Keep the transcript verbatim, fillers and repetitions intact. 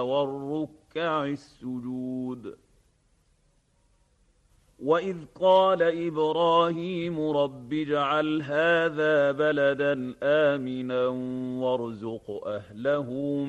والركع السجود. وإذ قال إبراهيم رب اجعل هذا بلدا آمنا وارزق أهله